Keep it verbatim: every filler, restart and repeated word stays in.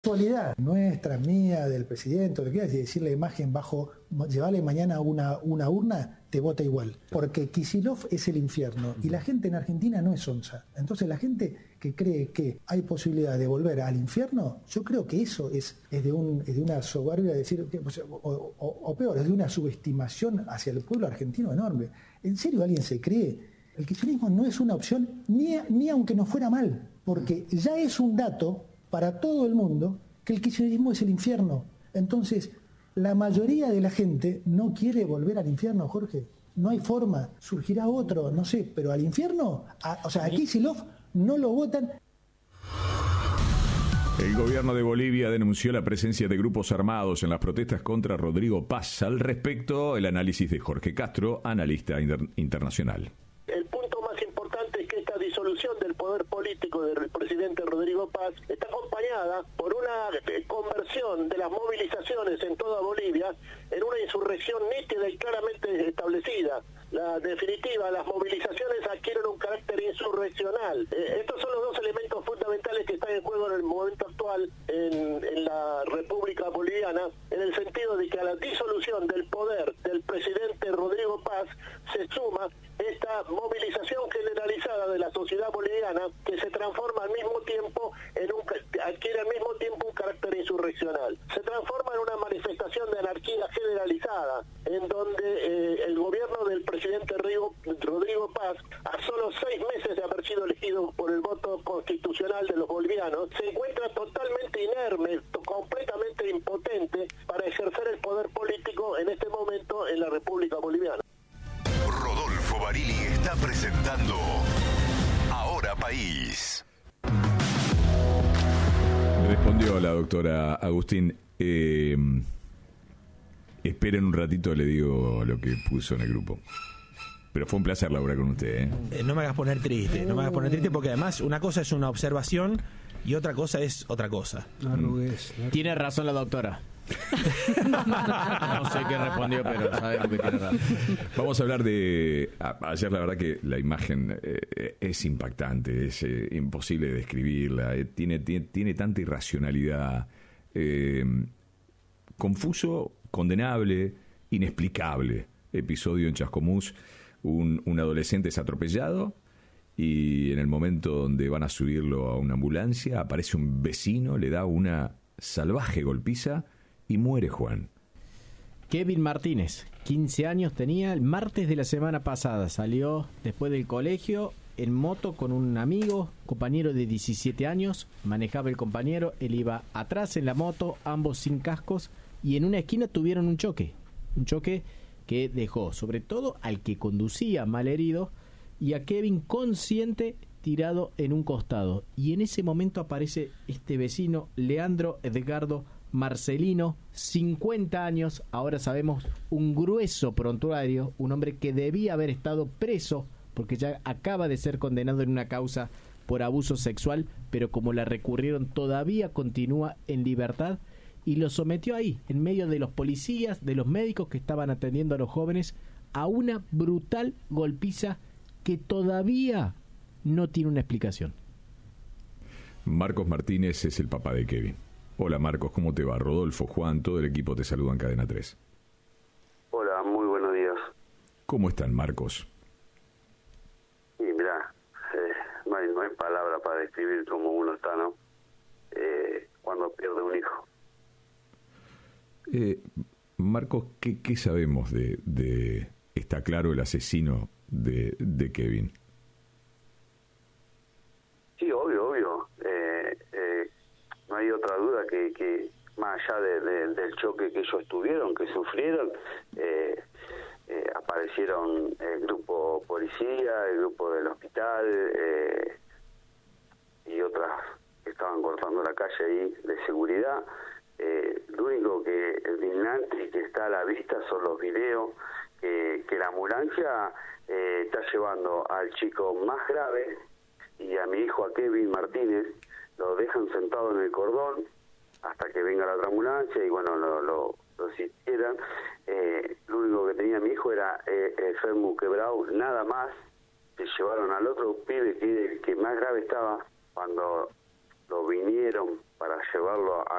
virtualidad nuestra, mía, del presidente, lo que quieras, y decir la imagen bajo, llevarle mañana una, una urna, te vota igual. Porque Kicillof es el infierno y la gente en Argentina no es onza. Entonces la gente que cree que hay posibilidad de volver al infierno, yo creo que eso es, es, de, un, es de una soberbia, decir, o, o, o peor, es de una subestimación hacia el pueblo argentino enorme. ¿En serio alguien se cree? El kirchnerismo no es una opción, ni, ni aunque no fuera mal, porque ya es un dato para todo el mundo que el kirchnerismo es el infierno. Entonces, la mayoría de la gente no quiere volver al infierno, Jorge. No hay forma. Surgirá otro, no sé, pero al infierno, a, o sea, a Kicillof no lo votan. El gobierno de Bolivia denunció la presencia de grupos armados en las protestas contra Rodrigo Paz. Al respecto, el análisis de Jorge Castro, analista inter- internacional. El punto más importante es que esta disolución del poder político del presidente Rodrigo Paz está acompañada por una conversión de las movilizaciones en toda Bolivia en una insurrección nítida y claramente establecida. La definitiva, las movilizaciones adquieren un carácter insurreccional. Eh, estos son los dos elementos fundamentales que están en juego en el momento actual en, en la República Boliviana, en el sentido de que a la disolución del poder del presidente Rodrigo Paz se suma esta movilización generalizada de la sociedad boliviana que se transforma al mismo tiempo en un adquiere al mismo tiempo un carácter insurreccional. Se transforma en una manifestación de anarquía generalizada, en donde eh, el gobierno del presidente Rodrigo, Rodrigo Paz, a solo seis meses de haber sido elegido por el voto constitucional de los bolivianos, se encuentra totalmente inerme, completamente impotente para ejercer el poder político en este momento en la República Boliviana. Rodolfo Barili está presentando Ahora País. Respondió la doctora Agustín. Eh, esperen un ratito, le digo lo que puso en el grupo. Pero fue un placer laburar con usted, ¿eh? Eh, no me hagas poner triste, no me hagas poner triste porque además una cosa es una observación y otra cosa es otra cosa. No arrugues. No. Tiene razón la doctora. No sé qué respondió, pero sabemos que tiene razón. Vamos a hablar de... A, ayer la verdad que la imagen eh, es impactante, es eh, imposible de describirla, eh, tiene, tiene, tiene tanta irracionalidad, eh, confuso, condenable, inexplicable. Episodio en Chascomús, un, un adolescente es atropellado y en el momento donde van a subirlo a una ambulancia aparece un vecino, le da una salvaje golpiza y muere Juan. Kevin Martínez, quince años tenía, el martes de la semana pasada salió después del colegio en moto con un amigo, compañero de diecisiete años, manejaba el compañero, él iba atrás en la moto, ambos sin cascos, y en una esquina tuvieron un choque, un choque que dejó sobre todo al que conducía mal herido y a Kevin consciente tirado en un costado, y en ese momento aparece este vecino Leandro Edgardo Marcelino, cincuenta años, ahora sabemos un grueso prontuario, un hombre que debía haber estado preso porque ya acaba de ser condenado en una causa por abuso sexual, pero como la recurrieron todavía continúa en libertad y lo sometió ahí, en medio de los policías, de los médicos que estaban atendiendo a los jóvenes, a una brutal golpiza que todavía no tiene una explicación. Marcos Martínez es el papá de Kevin. Hola Marcos, ¿cómo te va? Rodolfo, Juan, todo el equipo te saluda en Cadena tres. Hola, muy buenos días. ¿Cómo están, Marcos? Y mirá, eh, no, hay, no hay palabra para describir cómo uno está, ¿no? Eh, cuando pierde un hijo. Eh, Marcos, ¿qué, qué sabemos de, de... Está claro el asesino de, de Kevin? Sí, obvio, obvio. Eh, eh, no hay otra duda que, que más allá de, de, del choque que ellos tuvieron, que sufrieron, eh, eh, aparecieron el grupo policía, el grupo del hospital eh, y otras que estaban cortando la calle ahí de seguridad. Eh, lo único que es indignante y que está a la vista son los videos que, que la ambulancia eh, está llevando al chico más grave y a mi hijo, a Kevin Martínez, lo dejan sentado en el cordón hasta que venga la otra ambulancia y bueno, lo, lo, lo asistieran. Eh, lo único que tenía mi hijo era eh, el fémur quebrado, nada más. Se llevaron al otro pibe que, que más grave estaba cuando lo vinieron para llevarlo a